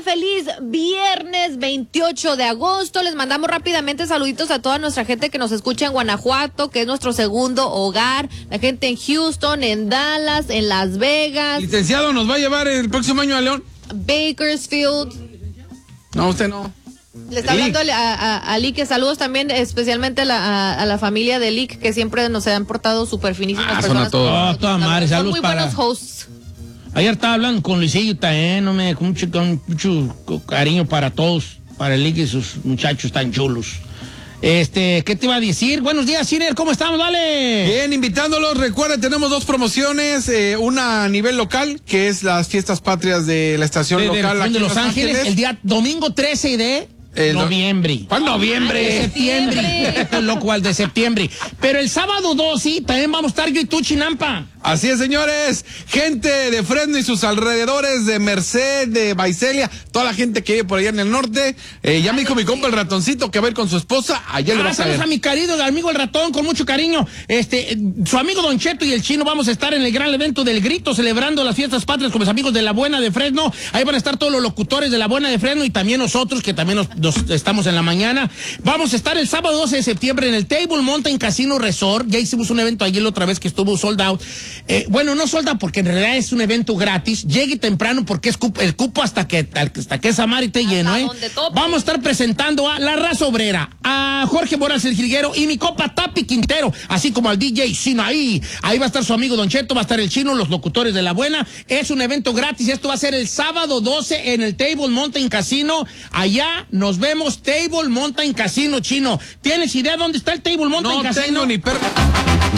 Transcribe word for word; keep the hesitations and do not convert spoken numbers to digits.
feliz viernes veintiocho de agosto. Les mandamos rápidamente saluditos a toda nuestra gente que nos escucha en Guanajuato, que es nuestro segundo hogar. La gente en Houston, en Dallas, en Las Vegas. Licenciado, ¿nos va a llevar el próximo año a León? Bakersfield. No, usted no. Le está hablando a, a, a Lick. Saludos también especialmente a la, a, a la familia de Lick, que siempre nos han portado súper finísimas ah, personas. Son a oh, toda madre, son saludos muy para... buenos hosts. Ayer estaba hablando con Luisillo también, no me, con mucho, con mucho cariño para todos, para el Lick y sus muchachos tan chulos. Este, ¿qué te iba a decir? Buenos días, Ciner, ¿cómo estamos? Dale. Bien, invitándolos. Recuerden, tenemos dos promociones, eh, una a nivel local, que es las fiestas patrias de la estación de, local de, aquí de en Los Ángeles, Ángeles, el día domingo trece de... El noviembre. ¿Cuál noviembre? De septiembre. Estoy loco, al de septiembre. Pero el sábado dos, sí, también vamos a estar yo y tú, Chinampa. Así es, señores. Gente de Fresno y sus alrededores, de Merced, de Vaiselia, toda la gente que vive por allá en el norte. Eh, ya me dijo mi compa el ratoncito que va a ir con su esposa. Allá le va a saludos a mi querido amigo el ratón, con mucho cariño. Este, su amigo Don Cheto y el Chino vamos a estar en el gran evento del Grito, celebrando las fiestas patrias con los amigos de La Buena de Fresno. Ahí van a estar todos los locutores de La Buena de Fresno y también nosotros, que también nos, nos estamos en la mañana. Vamos a estar el sábado doce de septiembre en el Table Mountain Casino Resort. Ya hicimos un evento ayer la otra vez que estuvo sold out. Eh, bueno, no sold out porque en realidad es un evento gratis. Llegue temprano porque es cupo, el cupo hasta que hasta que esa mar esté lleno, ¿eh? Vamos a estar presentando a La Raza Obrera, a Jorge Morales el Jilguero y mi copa Tapi Quintero, así como al D J Sinaí. Ahí va a estar su amigo Don Cheto, va a estar el Chino, los locutores de La Buena. Es un evento gratis. Esto va a ser el sábado doce en el Table Mountain Casino. Allá nos vemos. Table Mountain Casino, Chino. ¿Tienes idea dónde está el Table Mountain no Casino? No tengo ni perro.